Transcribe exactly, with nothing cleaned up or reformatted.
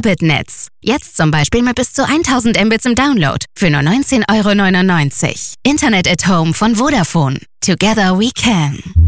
Gigabit-Netz. Jetzt zum Beispiel mit bis zu tausend Mbits im Download für nur neunzehn Euro neunundneunzig. Internet at Home von Vodafone. Together we can.